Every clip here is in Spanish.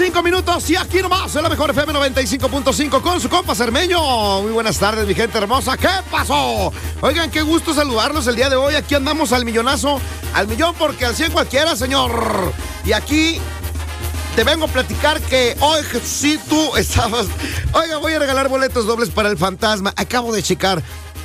5 minutos y aquí nomás en la mejor FM 95.5 con su compa Cermeño. Muy buenas tardes, mi gente hermosa. ¿Qué pasó? Oigan, qué gusto saludarlos el día de hoy. Aquí andamos al millonazo, al millón porque al 100 cualquiera, señor. Y aquí te vengo a platicar que hoy sí tú estabas... Oiga, voy a regalar boletos dobles para el Fantasma. Acabo de checar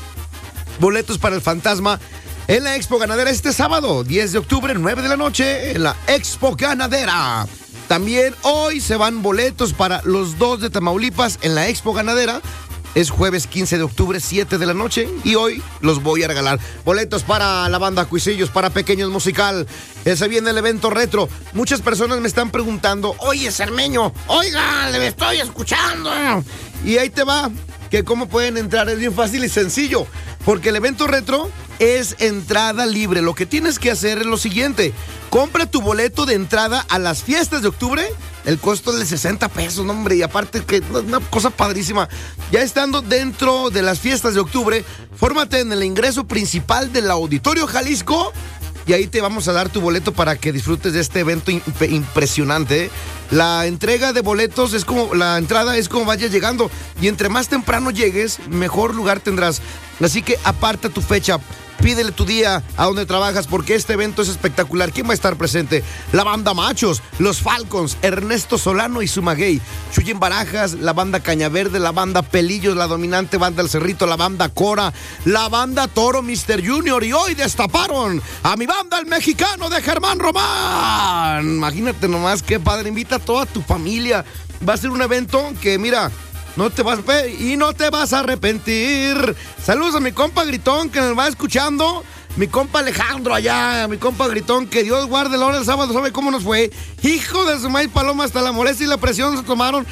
boletos para el Fantasma en la Expo Ganadera este sábado, 10 de octubre, 9 de la noche, en la Expo Ganadera. También hoy se van boletos para los dos de Tamaulipas en la Expo Ganadera. Es jueves 15 de octubre, 7 de la noche. Y hoy los voy a regalar. Boletos para la banda Cuisillos, para Pequeños Musical. Se viene el evento retro. Muchas personas me están preguntando, oye, Cermeño, oiga, le estoy escuchando. Y ahí te va, que cómo pueden entrar. Es bien fácil y sencillo. Porque el evento retro es entrada libre. Lo que tienes que hacer es lo siguiente. Compra tu boleto de entrada a las fiestas de octubre. El costo es de 60 pesos, ¿no, hombre? Y aparte que una cosa padrísima. Ya estando dentro de las fiestas de octubre, fórmate en el ingreso principal del Auditorio Jalisco. Y ahí te vamos a dar tu boleto para que disfrutes de este evento impresionante. La entrega de boletos es como, la entrada es como vayas llegando. Y entre más temprano llegues, mejor lugar tendrás. Así que aparta tu fecha. Pídele tu día a donde trabajas porque este evento es espectacular. ¿Quién va a estar presente? La banda Machos, los Falcons, Ernesto Solano y Sumaguey, Chuyín Barajas, la banda Cañaverde, la banda Pelillos, la dominante banda El Cerrito, la banda Cora, la banda Toro, Mr. Junior, y hoy destaparon a mi banda El Mexicano de Germán Román. Imagínate nomás qué padre, invita a toda tu familia. Va a ser un evento que, mira, no te vas a arrepentir. Saludos a mi compa Gritón que nos va escuchando. Mi compa Alejandro allá, mi compa Gritón, que Dios guarde la hora del sábado, ¿sabe cómo nos fue? Hijo de su maíz paloma, hasta la molestia y la presión se tomaron.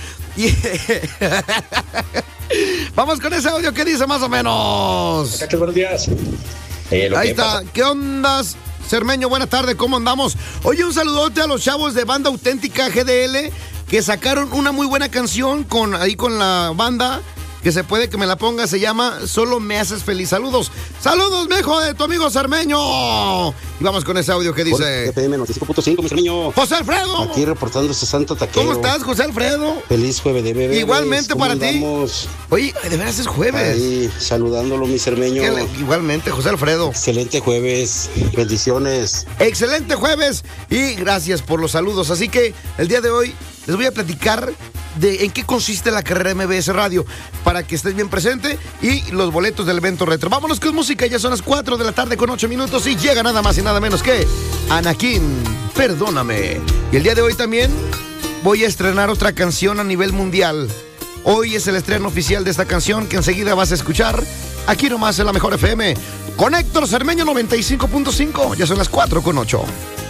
Vamos con ese audio que dice más o menos. Buenos días. Ahí está, ¿qué ondas? Cermeño, buenas tardes, ¿cómo andamos? Oye, un saludote a los chavos de Banda Auténtica GDL que sacaron una muy buena canción con la banda, que se puede que me la ponga, se llama Solo Me Haces Feliz. Saludos, viejo, de tu amigo Cermeño. Y vamos con ese audio que dice... FM 95.5, mi Cermeño. José Alfredo. Aquí reportando ese santo taquero. ¿Cómo estás, José Alfredo? Feliz jueves de bebé. Igualmente para ti. Oye, de veras es jueves. Ahí, saludándolo, mi Cermeño. Igualmente, José Alfredo. Excelente jueves, bendiciones. Excelente jueves y gracias por los saludos. Así que el día de hoy les voy a platicar de en qué consiste la carrera MBS Radio para que estés bien presente y los boletos del evento retro. Vámonos con música, ya son las 4 de la tarde con 8 minutos y llega nada más y nada menos que Anakin, Perdóname. Y el día de hoy también voy a estrenar otra canción a nivel mundial. Hoy es el estreno oficial de esta canción que enseguida vas a escuchar aquí nomás en la mejor FM con Héctor Cermeño 95.5. Ya son las 4 con 8.